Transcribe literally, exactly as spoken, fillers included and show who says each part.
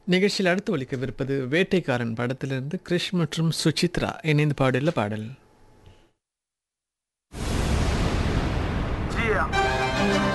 Speaker 1: நிகழ்ச்சியில் அடுத்து ஒலிக்கவிருப்பது வேட்டைக்காரன் படத்திலிருந்து கிரிஷ் மற்றும் சுசித்ரா இணைந்து பாடியுள்ள பாடல்.
Speaker 2: Yeah.